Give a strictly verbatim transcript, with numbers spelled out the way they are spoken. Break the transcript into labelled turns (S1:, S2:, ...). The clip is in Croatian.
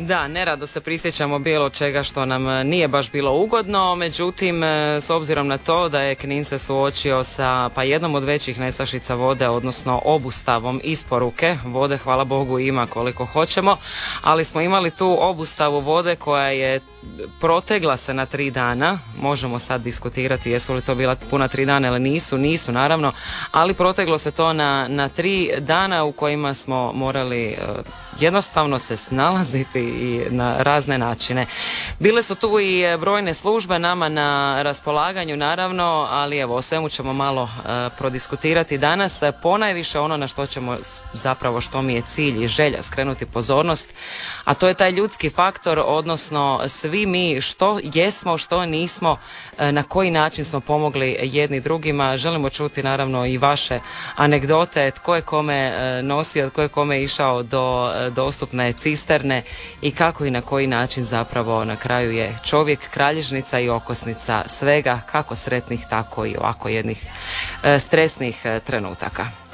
S1: Da, nerado se prisjećamo bilo čega što nam nije baš bilo ugodno, međutim, s obzirom na to da je Knin se suočio sa pa jednom od većih nestašica vode, odnosno obustavom isporuke vode, hvala Bogu ima koliko hoćemo, ali smo imali tu obustavu vode koja je protegla se na tri dana, možemo sad diskutirati jesu li to bila puna tri dana ili nisu, nisu naravno, ali proteglo se to na, na tri dana u kojima smo morali jednostavno se snalaziti i na razne načine. Bile su tu i brojne službe nama na raspolaganju naravno, ali evo o svemu ćemo malo uh, prodiskutirati danas. Ponajviše ono na što ćemo zapravo, što mi je cilj i želja skrenuti pozornost, a to je taj ljudski faktor, odnosno svi mi što jesmo, što nismo, uh, na koji način smo pomogli jedni drugima. Želimo čuti naravno i vaše anegdote, tko je kome uh, nosio, tko je kome išao do uh, dostupne cisterne i kako i na koji način zapravo na kraju je čovjek kralježnica i okosnica svega, kako sretnih tako i ovako jednih e, stresnih e, trenutaka.